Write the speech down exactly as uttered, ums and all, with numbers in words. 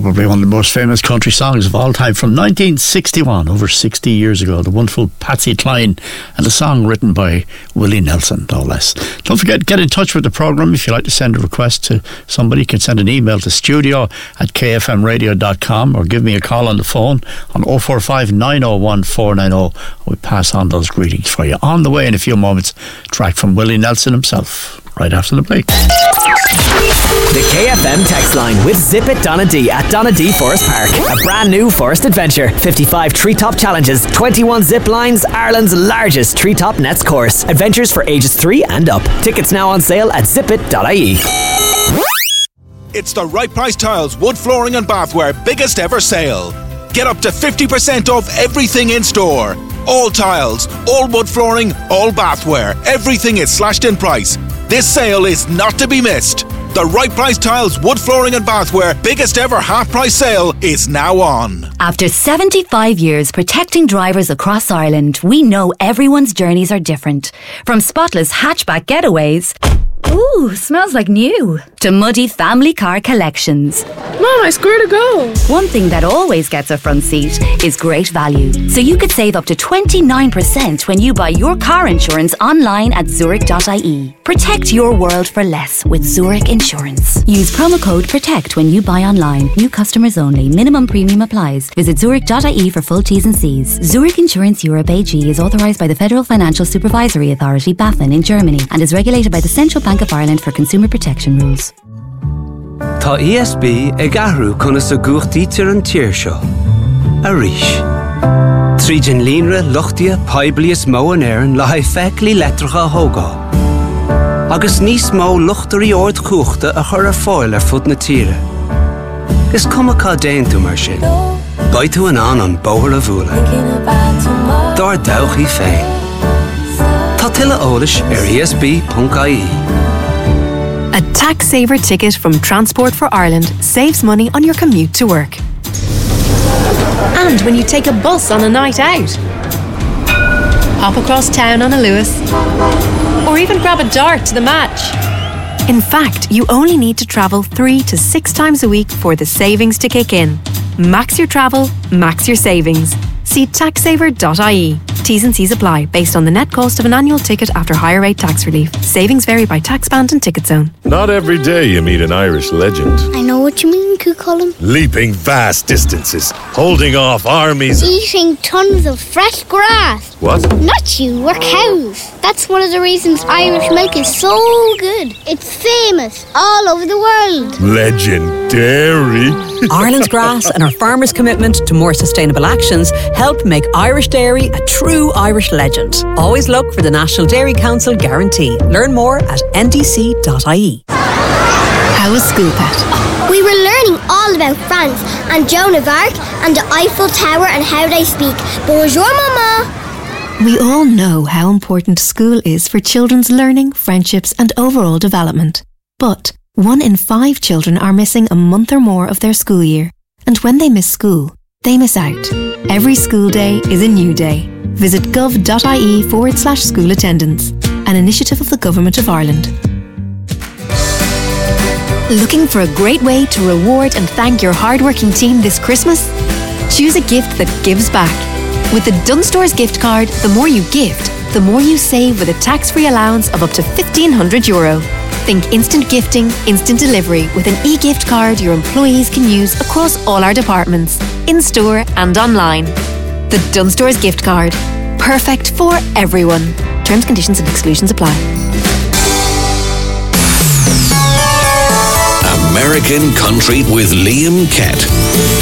probably one of the most famous country songs of all time, from nineteen sixty-one, over sixty years ago. The wonderful Patsy Cline, and a song written by Willie Nelson, no less. Don't forget, get in touch with the programme. If you'd like to send a request to somebody, you can send an email to studio at k f m radio dot com, or give me a call on the phone on oh four five, nine oh one, four nine oh. We'll pass on those greetings for you. On the way in a few moments, track from Willie Nelson himself, right after the break. The K F M text line with Zip It Donadee at Donadee Forest Park. A brand new forest adventure. fifty-five treetop challenges, twenty-one zip lines, Ireland's largest treetop nets course. Adventures for ages three and up. Tickets now on sale at zip it dot I E. It's the Right Price Tiles wood flooring and bathware biggest ever sale. Get up to fifty percent off everything in store. All tiles, all wood flooring, all bathware. Everything is slashed in price. This sale is not to be missed. The Right Price Tiles wood flooring and bathware biggest ever half price sale is now on. After seventy-five years protecting drivers across Ireland, we know everyone's journeys are different. From spotless hatchback getaways, ooh, smells like new, to muddy family car collections. Mom, I swear to go. One thing that always gets a front seat is great value. So you could save up to twenty-nine percent when you buy your car insurance online at zurich dot I E. Protect your world for less with Zurich Insurance. Use promo code PROTECT when you buy online. New customers only. Minimum premium applies. Visit zurich dot I E for full T's and C's. Zurich Insurance Europe A G is authorised by the Federal Financial Supervisory Authority, BaFin, in Germany, and is regulated by the Central Bank of Ireland for consumer protection rules. Tá E S B ag ahrú chuna sa gúchtaí tir an tír seo. A rís. Tríd an línre luchtia poiblias mó an éireann le haid feiceaí letracha thógá. Agus níos mó luchtarí ord cúchta a chur ar fáil ar fud na tíre. Is cuma cá déantú mar sin. Baitú an an an bóthar a bhúla. Dar dawchaí féin. Tá tuilleadh eolais ar E S B dot I E. A tax saver ticket from Transport for Ireland saves money on your commute to work. And when you take a bus on a night out. Hop across town on a Lewis. Or even grab a dart to the match. In fact, you only need to travel three to six times a week for the savings to kick in. Max your travel, max your savings. See tax saver dot I E. T's and C's apply based on the net cost of an annual ticket after higher rate tax relief. Savings vary by tax band and ticket zone. Not every day you meet an Irish legend. I know what you mean, Cucullin. Leaping vast distances, holding off armies. Eating tons of fresh grass. What? Not you, we're cows. That's one of the reasons Irish milk is so good. It's famous all over the world. Legendary. Ireland's grass and our farmers' commitment to more sustainable actions help make Irish dairy a true Irish legend. Always look for the National Dairy Council guarantee. Learn more at N D C dot I E. How was school, Pat? We were learning all about France and Joan of Arc and the Eiffel Tower and how they speak. Bonjour, Mama. We all know how important school is for children's learning, friendships and overall development. But one in five children are missing a month or more of their school year. And when they miss school, they miss out. Every school day is a new day. Visit gov.ie forward slash school attendance, an initiative of the Government of Ireland. Looking for a great way to reward and thank your hardworking team this Christmas? Choose a gift that gives back. With the Dunstores gift card, the more you gift, the more you save with a tax-free allowance of up to fifteen hundred euro. Think instant gifting, instant delivery with an e-gift card your employees can use across all our departments, in-store and online. The Dunstores gift card. Perfect for everyone. Terms, conditions and exclusions apply. American Country with Liam Kett.